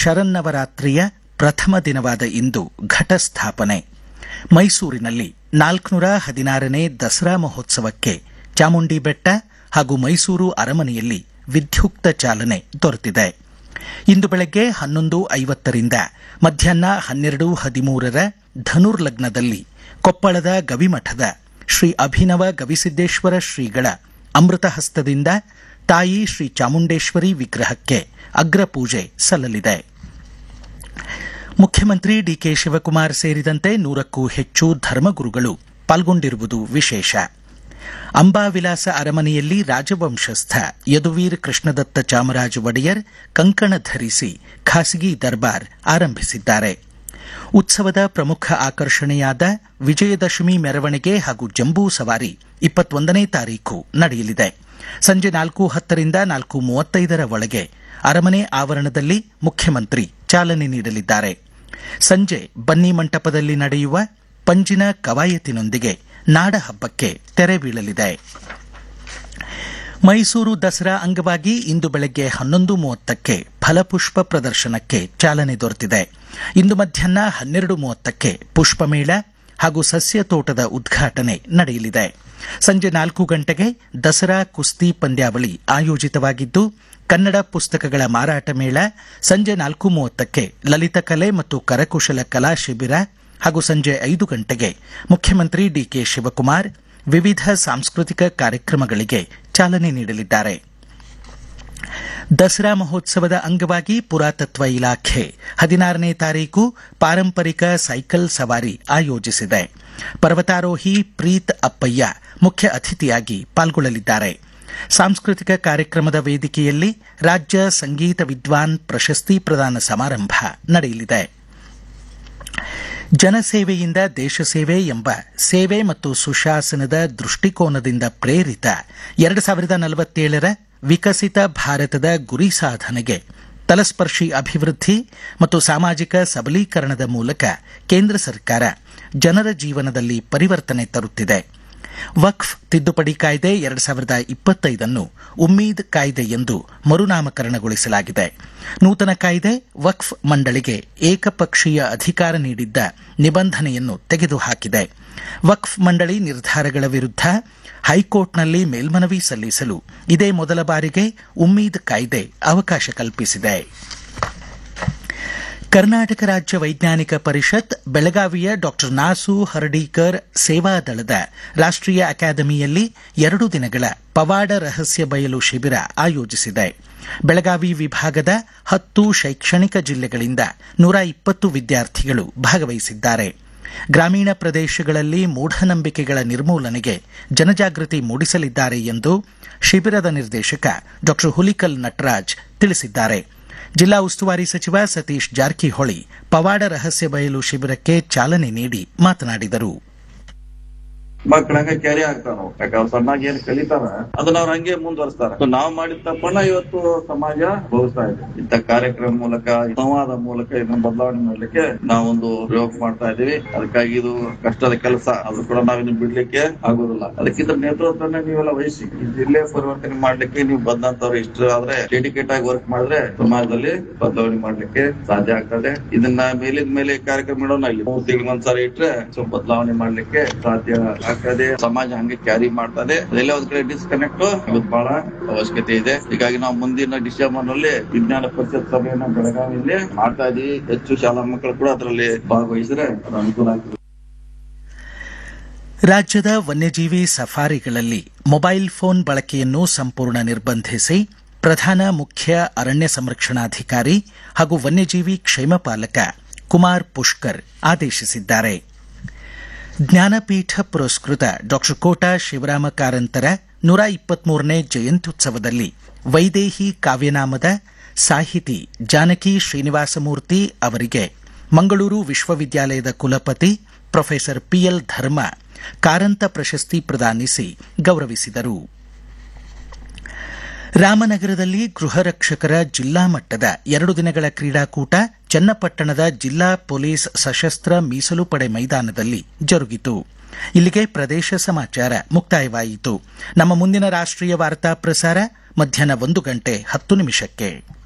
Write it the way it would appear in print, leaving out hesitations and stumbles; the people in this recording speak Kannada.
ಶರನ್ನವರಾತ್ರಿಯ ಪ್ರಥಮ ದಿನವಾದ ಇಂದು ಘಟಸ್ಥಾಪನೆ. ಮೈಸೂರಿನಲ್ಲಿ 416ನೇ ದಸರಾ ಮಹೋತ್ಸವಕ್ಕೆ ಚಾಮುಂಡಿ ಬೆಟ್ಟ ಹಾಗೂ ಮೈಸೂರು ಅರಮನೆಯಲ್ಲಿ ವಿಧ್ಯುಕ್ತ ಚಾಲನೆ ದೊರೆತಿದೆ. ಇಂದು ಬೆಳಗ್ಗೆ 11:50ರಿಂದ ಮಧ್ಯಾಹ್ನ 12:13 ಧನುರ್ಲಗ್ನದಲ್ಲಿ ಕೊಪ್ಪಳದ ಗವಿಮಠದ ಶ್ರೀ ಅಭಿನವ ಗವಿಸಿದ್ದೇಶ್ವರ ಶ್ರೀಗಳ ಅಮೃತಹಸ್ತದಿಂದ ತಾಯಿ ಶ್ರೀ ಚಾಮುಂಡೇಶ್ವರಿ ವಿಗ್ರಹಕ್ಕೆ ಅಗ್ರಪೂಜೆ ಸಲ್ಲಲಿದೆ. ಮುಖ್ಯಮಂತ್ರಿ ಡಿಕೆ ಶಿವಕುಮಾರ್ ಸೇರಿದಂತೆ 100ಕ್ಕೂ ಹೆಚ್ಚು ಧರ್ಮಗುರುಗಳು ಪಾಲ್ಗೊಂಡಿರುವುದು ವಿಶೇಷ. ಅಂಬಾವಿಲಾಸ ಅರಮನೆಯಲ್ಲಿ ರಾಜವಂಶಸ್ಥ ಯದುವೀರ್ ಕೃಷ್ಣದತ್ತ ಚಾಮರಾಜ ಒಡೆಯರ್ ಕಂಕಣ ಧರಿಸಿ ಖಾಸಗಿ ದರ್ಬಾರ್ ಆರಂಭಿಸಿದ್ದಾರೆ. ಉತ್ಸವದ ಪ್ರಮುಖ ಆಕರ್ಷಣೆಯಾದ ವಿಜಯದಶಮಿ ಮೆರವಣಿಗೆ ಹಾಗೂ ಜಂಬೂ ಸವಾರಿ 21ನೇ ತಾರೀಖು ನಡೆಯಲಿದೆ. ಸಂಜೆ 4:10ರಿಂದ 4:35 ಒಳಗೆ ಅರಮನೆ ಆವರಣದಲ್ಲಿ ಮುಖ್ಯಮಂತ್ರಿ ಚಾಲನೆ ನೀಡಲಿದ್ದಾರೆ. ಸಂಜೆ ಬನ್ನಿ ಮಂಟಪದಲ್ಲಿ ನಡೆಯುವ ಪಂಜಿನ ಕವಾಯತಿನೊಂದಿಗೆ ನಾಡ ಹಬ್ಬಕ್ಕೆ ತೆರೆ ಬೀಳಲಿದೆ. ಮೈಸೂರು ದಸರಾ ಅಂಗವಾಗಿ ಇಂದು ಬೆಳಗ್ಗೆ 11:30ಕ್ಕೆ ಫಲಪುಷ್ಪ ಪ್ರದರ್ಶನಕ್ಕೆ ಚಾಲನೆ ದೊರೆತಿದೆ. ಇಂದು ಮಧ್ಯಾಹ್ನ 12:30ಕ್ಕೆ ಪುಷ್ಪಮೇಳ ಹಾಗೂ ಸಸ್ಯ ತೋಟದ ಉದ್ಘಾಟನೆ ನಡೆಯಲಿದೆ. ಸಂಜೆ 4 ಗಂಟೆಗೆ ದಸರಾ ಕುಸ್ತಿ ಪಂದ್ಯಾವಳಿ ಆಯೋಜಿತವಾಗಿದ್ದು, ಕನ್ನಡ ಪುಸ್ತಕಗಳ ಮಾರಾಟ ಮೇಳ, ಸಂಜೆ 4:30ಕ್ಕೆ ಲಲಿತಕಲೆ ಮತ್ತು ಕರಕುಶಲ ಕಲಾ ಶಿಬಿರ ಹಾಗೂ ಸಂಜೆ 5 ಗಂಟೆಗೆ ಮುಖ್ಯಮಂತ್ರಿ ಡಿಕೆ ಶಿವಕುಮಾರ್ ವಿವಿಧ ಸಾಂಸ್ಕೃತಿಕ ಕಾರ್ಯಕ್ರಮಗಳಿಗೆ ಚಾಲನೆ ನೀಡಲಿದ್ದಾರೆ. ದಸರಾ ಮಹೋತ್ಸವದ ಅಂಗವಾಗಿ ಪುರಾತತ್ವ ಇಲಾಖೆ 16ನೇ ತಾರೀಕು ಪಾರಂಪರಿಕ ಸೈಕಲ್ ಸವಾರಿ ಆಯೋಜಿಸಿದೆ. ಪರ್ವತಾರೋಹಿ ಪ್ರೀತ್ ಅಪ್ಪಯ್ಯ ಮುಖ್ಯ ಅತಿಥಿಯಾಗಿ ಪಾಲ್ಗೊಳ್ಳಲಿದ್ದಾರೆ. ಸಾಂಸ್ಕೃತಿಕ ಕಾರ್ಯಕ್ರಮದ ವೇದಿಕೆಯಲ್ಲಿ ರಾಜ್ಯ ಸಂಗೀತ ವಿದ್ವಾನ್ ಪ್ರಶಸ್ತಿ ಪ್ರದಾನ ಸಮಾರಂಭ ನಡೆಯಲಿದೆ. ಜನಸೇವೆಯಿಂದ ದೇಶ ಸೇವೆ ಎಂಬ ಸೇವೆ ಮತ್ತು ಸುಶಾಸನದ ದೃಷ್ಟಿಕೋನದಿಂದ ಪ್ರೇರಿತ 2047ರ ವಿಕಸಿತ ಭಾರತದ ಗುರಿ ಸಾಧನೆಗೆ ತಲಸ್ಪರ್ಶಿ ಅಭಿವೃದ್ಧಿ ಮತ್ತು ಸಾಮಾಜಿಕ ಸಬಲೀಕರಣದ ಮೂಲಕ ಕೇಂದ್ರ ಸರ್ಕಾರ ಜನರ ಜೀವನದಲ್ಲಿ ಪರಿವರ್ತನೆ ತರುತ್ತಿದೆ. ವಕ್ಫ್ ತಿದ್ದುಪಡಿ ಕಾಯ್ದೆ 2025 ಉಮ್ಮೀದ್ ಕಾಯ್ದೆ ಎಂದು ಮರುನಾಮಕರಣಗೊಳಿಸಲಾಗಿದೆ. ನೂತನ ಕಾಯ್ದೆ ವಕ್ಫ್ ಮಂಡಳಿಗೆ ಏಕಪಕ್ಷೀಯ ಅಧಿಕಾರ ನೀಡಿದ್ದ ನಿಬಂಧನೆಯನ್ನು ತೆಗೆದುಹಾಕಿದೆ. ವಕ್ಫ್ ಮಂಡಳಿ ನಿರ್ಧಾರಗಳ ವಿರುದ್ಧ ಹೈಕೋರ್ಟ್ನಲ್ಲಿ ಮೇಲ್ಮನವಿ ಸಲ್ಲಿಸಲು ಇದೇ ಮೊದಲ ಬಾರಿಗೆ ಉಮ್ಮೀದ್ ಕಾಯ್ದೆ ಅವಕಾಶ ಕಲ್ಪಿಸಿದೆ. ಕರ್ನಾಟಕ ರಾಜ್ಯ ವೈಜ್ಞಾನಿಕ ಪರಿಷತ್ ಬೆಳಗಾವಿಯ ಡಾ ನಾಸು ಹರ್ಡೀಕರ್ ಸೇವಾದಳದ ರಾಷ್ಟ್ರೀಯ ಅಕಾಡೆಮಿಯಲ್ಲಿ 2 ದಿನಗಳ ಪವಾಡ ರಹಸ್ಯ ಬಯಲು ಶಿಬಿರ ಆಯೋಜಿಸಿದೆ. ಬೆಳಗಾವಿ ವಿಭಾಗದ 10 ಶೈಕ್ಷಣಿಕ ಜಿಲ್ಲೆಗಳಿಂದ 120 ವಿದ್ಯಾರ್ಥಿಗಳು ಭಾಗವಹಿಸಿದ್ದಾರೆ. ಗ್ರಾಮೀಣ ಪ್ರದೇಶಗಳಲ್ಲಿ ಮೂಢನಂಬಿಕೆಗಳ ನಿರ್ಮೂಲನೆಗೆ ಜನಜಾಗೃತಿ ಮೂಡಿಸಲಿದ್ದಾರೆ ಎಂದು ಶಿಬಿರದ ನಿರ್ದೇಶಕ ಡಾ ಹುಲಿಕಲ್ ನಟರಾಜ್ ತಿಳಿಸಿದ್ದಾರೆ. ಜಿಲ್ಲಾ ಉಸ್ತುವಾರಿ ಸಚಿವ ಸತೀಶ್ ಜಾರಕಿಹೊಳಿ ಪವಾಡ ರಹಸ್ಯ ಬಯಲು ಶಿಬಿರಕ್ಕೆ ಚಾಲನೆ ನೀಡಿ ಮಾತನಾಡಿದರು. ಮಕ್ಕಳ ಹಂಗ ಕ್ಯಾರಿ ಆಗ್ತಾರ. ಯಾಕಂದ್ರೆ ಸಣ್ಣಾಗಿ ಏನ್ ಕಲಿತಾರ ಅದನ್ನ ಅವ್ರ ಹಂಗೆ ಮುಂದುವರಿಸ್ತಾರ. ನಾವ್ ಮಾಡಿದ ತಪ್ಪನ್ನ ಇವತ್ತು ಸಮಾಜ ಭೋಗಿಸ್ತಾ ಇದೆ. ಇಂಥ ಕಾರ್ಯಕ್ರಮ ಮೂಲಕ ಸಂವಾದ ಮೂಲಕ ಇದನ್ನ ಬದಲಾವಣೆ ಮಾಡ್ಲಿಕ್ಕೆ ನಾವೊಂದು ಪ್ರಯೋಗ ಮಾಡ್ತಾ ಇದೀವಿ. ಅದಕ್ಕಾಗಿ ಇದು ಕಷ್ಟದ ಕೆಲಸ, ಅದು ಕೂಡ ನಾವಿನ್ನು ಬಿಡ್ಲಿಕ್ಕೆ ಆಗೋದಿಲ್ಲ. ಅದಕ್ಕಿಂತ ನೇತೃತ್ವನ ನೀವೆಲ್ಲ ವಹಿಸಿ ಈ ಜಿಲ್ಲೆ ಪರಿವರ್ತನೆ ಮಾಡ್ಲಿಕ್ಕೆ ನೀವು ಬಂದಂತವ್ರು ಇಷ್ಟು ಆದ್ರೆ ಡೆಡಿಕೇಟ್ ಆಗಿ ವರ್ಕ್ ಮಾಡಿದ್ರೆ ಸಮಾಜದಲ್ಲಿ ಬದಲಾವಣೆ ಮಾಡ್ಲಿಕ್ಕೆ ಸಾಧ್ಯ ಆಗ್ತದೆ. ಇದನ್ನ ಮೇಲಿನ ಮೇಲೆ ಕಾರ್ಯಕ್ರಮ ಇಡೋಣ, ಇಲ್ಲಿ 3 ತಿಂಗಳಿಗೆ ಒಂದ್ಸಾರಿ ಇಟ್ರೆ ಸ್ವಲ್ಪ ಬದಲಾವಣೆ ಮಾಡ್ಲಿಕ್ಕೆ ಸಾಧ್ಯ ಆಗ್ತದೆ. ಸಮಾಜ ಹಂಗೆ ಕ್ಯಾರಿ ಮಾಡ್ತದೆ. ಅದೆಲ್ಲ ಒಂದ್ ಕಡೆ ಡಿಸ್ಕನೆಕ್ಟ್ ಇದು ಬಹಳ ಅವಶ್ಯಕತೆ ಇದೆ. ಹೀಗಾಗಿ ನಾವು ಮುಂದಿನ ಡಿಸೆಂಬರ್ ನಲ್ಲಿ ವಿಜ್ಞಾನ ಪರಿಷತ್ ಸಭೆಯನ್ನ ಬೆಳಗಾವಿಯಲ್ಲಿ ಮಾಡ್ತಾ ಇದೀವಿ. ಹೆಚ್ಚು ಶಾಲಾ ಮಕ್ಕಳು ಕೂಡ ಅದರಲ್ಲಿ ಭಾಗವಹಿಸಿದ್ರೆ ಅನುಕೂಲ ಆಗ್ತದೆ. ರಾಜ್ಯದ ವನ್ಯಜೀವಿ ಸಫಾರಿಗಳಲ್ಲಿ ಮೊಬೈಲ್ ಫೋನ್ ಬಳಕೆಯನ್ನು ಸಂಪೂರ್ಣ ನಿರ್ಬಂಧಿಸಿ ಪ್ರಧಾನ ಮುಖ್ಯ ಅರಣ್ಯ ಸಂರಕ್ಷಣಾಧಿಕಾರಿ ಹಾಗೂ ವನ್ಯಜೀವಿ ಕ್ಷೇಮಪಾಲಕ ಕುಮಾರ್ ಪುಷ್ಕರ್ ಆದೇಶಿಸಿದ್ದಾರೆ. ಜ್ಞಾನಪೀಠ ಪುರಸ್ಕೃತ ಡಾ ಕೋಟಾ ಶಿವರಾಮ ಕಾರಂತರ 123ನೇ ಜಯಂತ್ಯುತ್ಸವದಲ್ಲಿ ವೈದೇಹಿ ಕಾವ್ಯನಾಮದ ಸಾಹಿತಿ ಜಾನಕಿ ಶ್ರೀನಿವಾಸಮೂರ್ತಿ ಅವರಿಗೆ ಮಂಗಳೂರು ವಿಶ್ವವಿದ್ಯಾಲಯದ ಕುಲಪತಿ ಪ್ರೊಫೆಸರ್ ಪಿಎಲ್ ಧರ್ಮ ಕಾರಂತ ಪ್ರಶಸ್ತಿ ಪ್ರದಾನಿಸಿ ಗೌರವಿಸಿದರು. ರಾಮನಗರದಲ್ಲಿ ಗೃಹ ರಕ್ಷಕರ ಜಿಲ್ಲಾ ಮಟ್ಟದ 2 ದಿನಗಳ ಕ್ರೀಡಾಕೂಟ ಚನ್ನಪಟ್ಟಣದ ಜಿಲ್ಲಾ ಪೊಲೀಸ್ ಸಶಸ್ತ್ರ ಮೀಸಲು ಪಡೆ ಮೈದಾನದಲ್ಲಿ ಜರುಗಿತು. ಇಲ್ಲಿಗೆ ಪ್ರದೇಶ ಸಮಾಚಾರ ಮುಕ್ತಾಯವಾಯಿತು. ನಮ್ಮ ಮುಂದಿನ ರಾಷ್ಟ್ರೀಯ ವಾರ್ತಾ ಪ್ರಸಾರ ಮಧ್ಯಾಹ್ನ 1:10 ನಿಮಿಷಕ್ಕೆ.